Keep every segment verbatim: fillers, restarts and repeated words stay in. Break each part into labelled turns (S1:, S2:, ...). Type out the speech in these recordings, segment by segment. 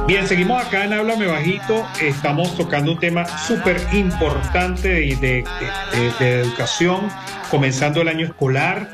S1: Bien, seguimos acá en Háblame Bajito. Estamos tocando un tema súper importante de, de- de- de- de educación, comenzando el año escolar,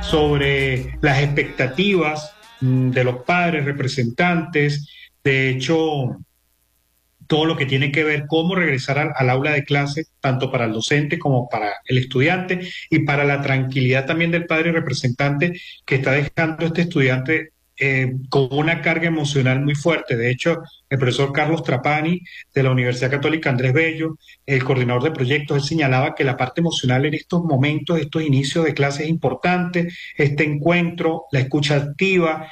S1: sobre las expectativas mm, de los padres, representantes. De hecho, todo lo que tiene que ver cómo regresar al, al aula de clase, tanto para el docente como para el estudiante y para la tranquilidad también del padre representante que está dejando este estudiante eh, con una carga emocional muy fuerte. De hecho, el profesor Carlos Trapani de la Universidad Católica Andrés Bello, el coordinador de proyectos, él señalaba que la parte emocional en estos momentos, estos inicios de clase es importante, este encuentro, la escucha activa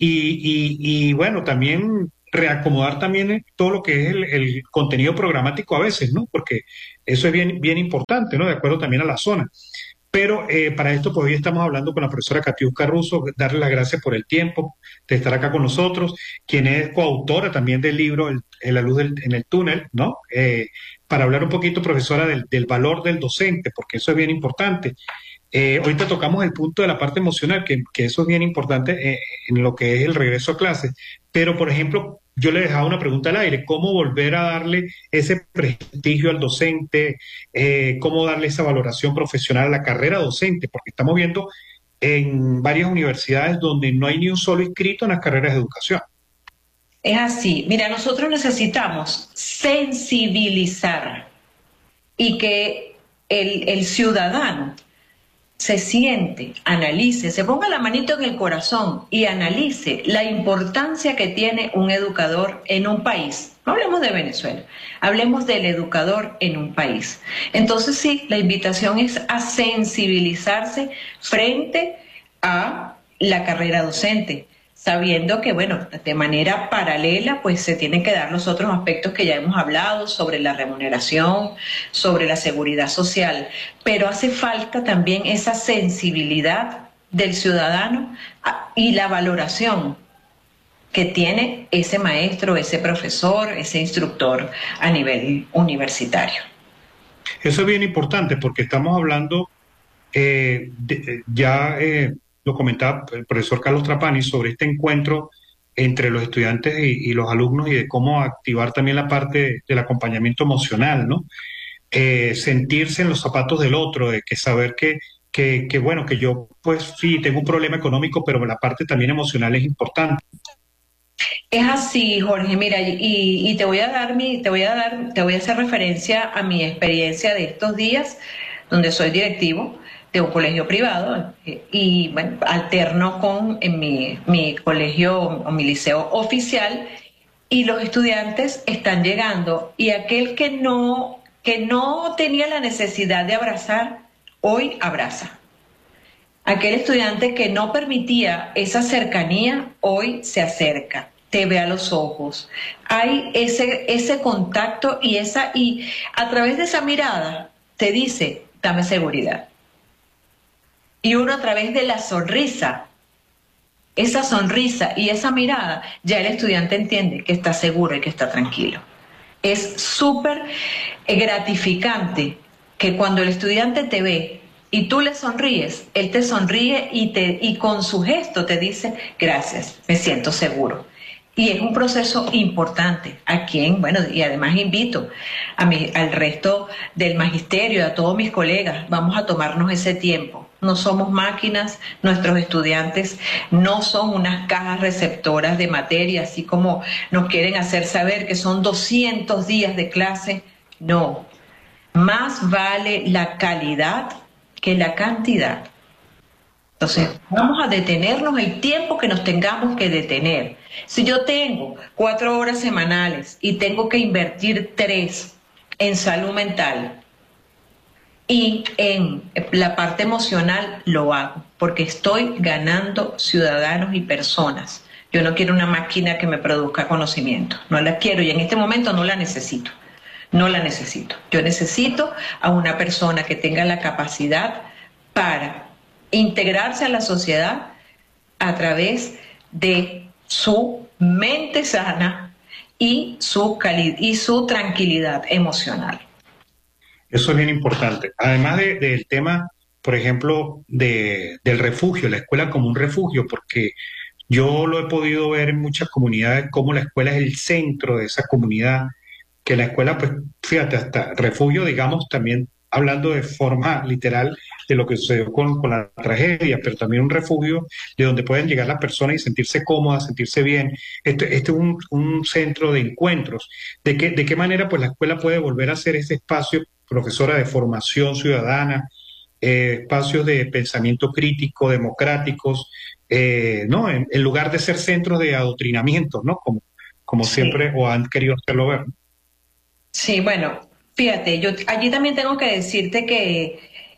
S1: y, y, y bueno, también reacomodar también todo lo que es el, el contenido programático a veces, ¿no? Porque eso es bien, bien importante, ¿no? De acuerdo también a la zona. Pero eh, para esto, pues hoy estamos hablando con la profesora Katiuska Russo, darle las gracias por el tiempo de estar acá con nosotros, quien es coautora también del libro El- La luz del- en el túnel, ¿no? Eh, para hablar un poquito, profesora, del, del valor del docente, porque eso es bien importante. Eh, ahorita tocamos el punto de la parte emocional, que, que eso es bien importante eh, en lo que es el regreso a clases. Pero, por ejemplo, yo le dejaba una pregunta al aire, ¿cómo volver a darle ese prestigio al docente? Eh, ¿cómo darle esa valoración profesional a la carrera docente? Porque estamos viendo en varias universidades donde no hay ni un solo inscrito en las carreras de educación.
S2: Es así. Mira, nosotros necesitamos sensibilizar y que el, el ciudadano se siente, analice, se ponga la manito en el corazón y analice la importancia que tiene un educador en un país. No hablemos de Venezuela, hablemos del educador en un país. Entonces sí, la invitación es a sensibilizarse frente a la carrera docente, sabiendo que, bueno, de manera paralela, pues se tienen que dar los otros aspectos que ya hemos hablado sobre la remuneración, sobre la seguridad social, pero hace falta también esa sensibilidad del ciudadano a- y la valoración que tiene ese maestro, ese profesor, ese instructor a nivel universitario.
S1: Eso es bien importante porque estamos hablando, eh, de- eh, ya eh, lo comentaba el profesor Carlos Trapani sobre este encuentro entre los estudiantes y, y los alumnos y de cómo activar también la parte del acompañamiento emocional, ¿no? Eh, sentirse en los zapatos del otro, de que saber que, que, que, bueno, que yo pues sí tengo un problema económico, pero la parte también emocional es importante.
S2: Es así, Jorge, mira, y, y te voy a dar mi, te voy a dar, te voy a hacer referencia a mi experiencia de estos días, donde soy directivo de un colegio privado, eh, y bueno, alterno con en mi, mi colegio o mi liceo oficial, y los estudiantes están llegando, y aquel que no, que no tenía la necesidad de abrazar, hoy abraza. Aquel estudiante que no permitía esa cercanía, hoy se acerca, te ve a los ojos. Hay ese, ese contacto y, esa, y a través de esa mirada te dice, dame seguridad. Y uno a través de la sonrisa, esa sonrisa y esa mirada, ya el estudiante entiende que está seguro y que está tranquilo. Es súper gratificante que cuando el estudiante te ve y tú le sonríes, él te sonríe y, te, y con su gesto te dice, gracias, me siento seguro. Y es un proceso importante, a quien, bueno, y además invito a mi, al resto del magisterio, a todos mis colegas, vamos a tomarnos ese tiempo. No somos máquinas, nuestros estudiantes no son unas cajas receptoras de materia, así como nos quieren hacer saber que son doscientos días de clase. No, más vale la calidad que la cantidad. Entonces, vamos a detenernos el tiempo que nos tengamos que detener. Si yo tengo cuatro horas semanales y tengo que invertir tres en salud mental y en la parte emocional, lo hago, porque estoy ganando ciudadanos y personas. Yo no quiero una máquina que me produzca conocimiento, no la quiero y en este momento no la necesito. No la necesito. Yo necesito a una persona que tenga la capacidad para integrarse a la sociedad a través de su mente sana y su, cali- y su tranquilidad emocional.
S1: Eso es bien importante. Además de- del tema, por ejemplo, de, del refugio, la escuela como un refugio, porque Yo lo he podido ver en muchas comunidades, como la escuela es el centro de esa comunidad, que la escuela, pues, fíjate, hasta refugio, digamos, también hablando de forma literal de lo que sucedió con, con la tragedia, pero también un refugio de donde pueden llegar las personas y sentirse cómodas, sentirse bien. Este, este es un, un centro de encuentros. ¿De qué, de qué manera, pues, la escuela puede volver a ser ese espacio, profesora, de formación ciudadana, eh, espacios de pensamiento crítico, democráticos, eh, ¿no? En, en lugar de ser centros de adoctrinamiento, ¿no? Como, como
S2: Sí,
S1: siempre o han querido hacerlo ver.
S2: sí, bueno, fíjate, yo allí también tengo que decirte que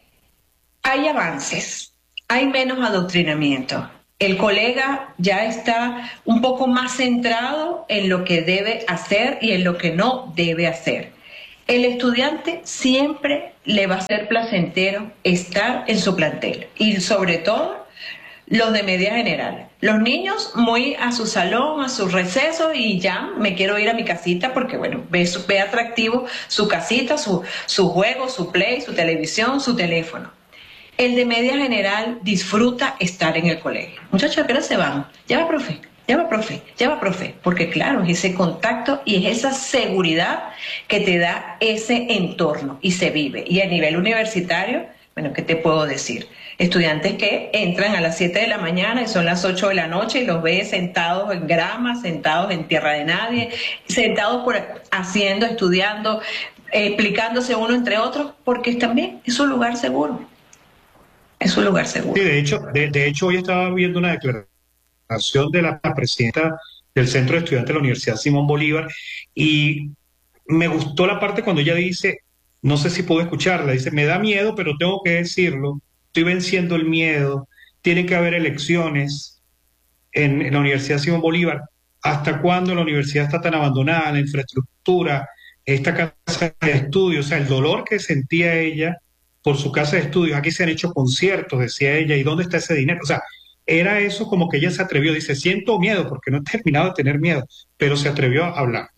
S2: hay avances, hay menos adoctrinamiento. El colega ya está un poco más centrado en lo que debe hacer y en lo que no debe hacer. El estudiante siempre le va a ser placentero estar en su plantel y sobre todo los de media general. Los niños muy a su salón, a sus recesos y ya me quiero ir a mi casita porque, bueno, ve, su- ve atractivo su casita, su, su juego, su play, su televisión, su teléfono. El de media general disfruta estar en el colegio. Muchachos, ¿a qué hora se van? Ya va, profe, ya va, profe, ya va, profe. Porque claro, es ese contacto y es esa seguridad que te da ese entorno y se vive. Y a nivel universitario, bueno, ¿qué te puedo decir? Estudiantes que entran a las siete de la mañana y son las ocho de la noche y los ves sentados en grama, sentados en tierra de nadie, sentados por haciendo, estudiando, eh, explicándose uno entre otros, porque también es un lugar seguro. Es un lugar
S1: Sí,
S2: seguro.
S1: de hecho, de, de hecho hoy estaba viendo una declaración de la presidenta del Centro de Estudiantes de la Universidad Simón Bolívar y me gustó la parte cuando ella dice, no sé si puedo escucharla, dice, me da miedo, pero tengo que decirlo, estoy venciendo el miedo, tiene que haber elecciones en, en la Universidad Simón Bolívar. ¿Hasta cuándo la universidad está tan abandonada, la infraestructura, esta casa de estudios, o sea, el dolor que sentía ella por su casa de estudios? Aquí se han hecho conciertos, decía ella, ¿y dónde está ese dinero? O sea, era eso como que ella se atrevió, dice, siento miedo porque no he terminado de tener miedo, pero se atrevió a hablar.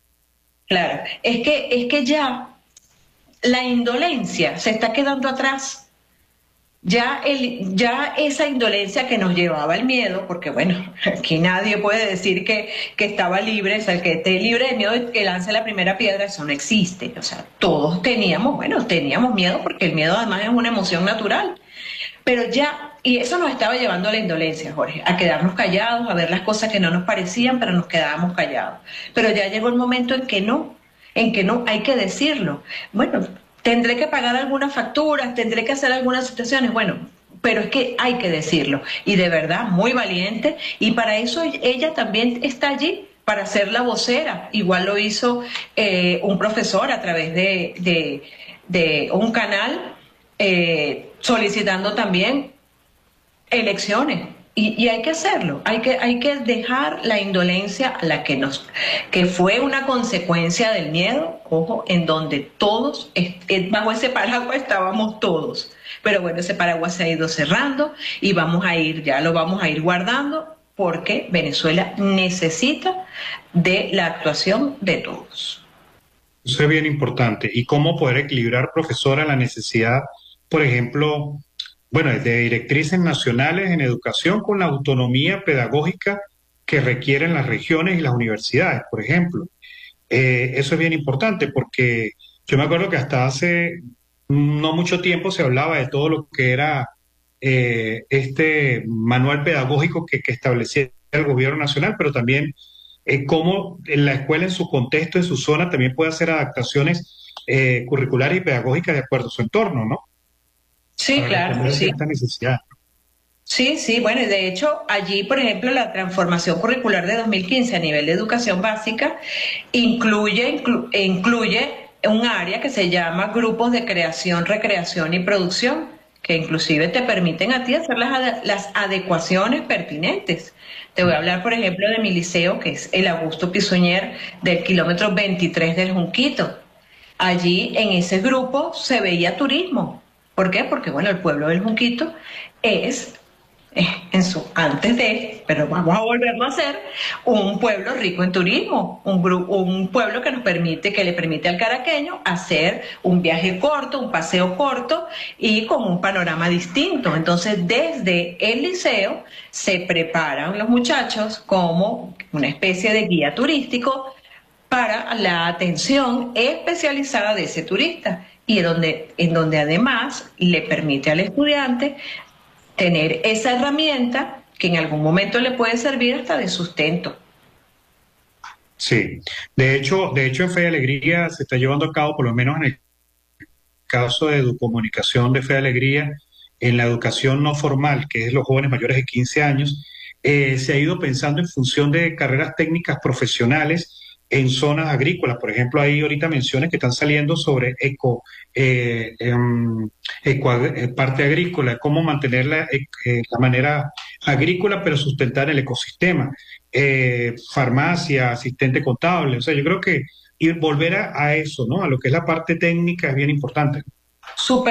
S2: Claro, es que, es que ya la indolencia se está quedando atrás. Ya, el, ya esa indolencia que nos llevaba al miedo, porque bueno, aquí nadie puede decir que, que estaba libre, o sea, el que esté libre de miedo y que lance la primera piedra, eso no existe. O sea, todos teníamos, bueno, teníamos miedo porque el miedo además es una emoción natural. Pero ya, y eso nos estaba llevando a la indolencia, Jorge, a quedarnos callados, a ver las cosas que no nos parecían, pero nos quedábamos callados. Pero ya llegó el momento en que no, en que no, hay que decirlo. Bueno, tendré que pagar algunas facturas, tendré que hacer algunas situaciones, bueno, pero es que hay que decirlo. Y de verdad, muy valiente, y para eso ella también está allí, para ser la vocera. Igual lo hizo eh, un profesor a través de, de, de un canal eh, solicitando también elecciones. Y, y, hay que hacerlo, hay que, hay que dejar la indolencia a la que nos, que fue una consecuencia del miedo, ojo, en donde todos, bajo ese paraguas estábamos todos. Pero bueno, ese paraguas se ha ido cerrando y vamos a ir, ya lo vamos a ir guardando porque Venezuela necesita de la actuación de todos.
S1: Eso es bien importante. ¿Y cómo poder equilibrar, profesora, la necesidad, por ejemplo, bueno, de directrices nacionales en educación con la autonomía pedagógica que requieren las regiones y las universidades, por ejemplo? Eh, eso es bien importante porque yo me acuerdo que hasta hace no mucho tiempo se hablaba de todo lo que era eh, este manual pedagógico que, que establecía el gobierno nacional, pero también eh, cómo en la escuela en su contexto, en su zona, también puede hacer adaptaciones eh, curriculares y pedagógicas de acuerdo a su entorno, ¿no?
S2: Sí,
S1: Para
S2: claro,
S1: responder a
S2: sí.
S1: esta necesidad.
S2: Sí, sí, bueno, y de hecho allí, por ejemplo, la transformación curricular de dos mil quince a nivel de educación básica incluye, inclu- e incluye un área que se llama grupos de creación, recreación y producción, que inclusive te permiten a ti hacer las, ade- las adecuaciones pertinentes. Te voy a hablar, por ejemplo, de mi liceo, que es el Augusto Pizuñer del kilómetro veintitrés del Junquito. Allí en ese grupo se veía turismo. ¿Por qué? Porque, bueno, el pueblo del Junquito es eh, en su, antes de, pero vamos a volverlo a hacer, un pueblo rico en turismo, un, gru- un pueblo que nos permite, que le permite al caraqueño hacer un viaje corto, un paseo corto y con un panorama distinto. Entonces, desde el liceo se preparan los muchachos como una especie de guía turístico para la atención especializada de ese turista y donde, en donde además le permite al estudiante tener esa herramienta que en algún momento le puede servir hasta de sustento.
S1: Sí, de hecho, de hecho en Fe y Alegría se está llevando a cabo, por lo menos en el caso de Educomunicación de Fe y Alegría, en la educación no formal, que es los jóvenes mayores de quince años, eh, se ha ido pensando en función de carreras técnicas profesionales en zonas agrícolas. Por ejemplo, hay ahorita menciones que están saliendo sobre eco, eh, em, eco- eh, parte agrícola, cómo mantener la, eh, eh, la manera agrícola, pero sustentar el ecosistema. Eh, farmacia, asistente contable. O sea, yo creo que y volver a, a eso, ¿no? A lo que es la parte técnica es bien importante.
S2: Súper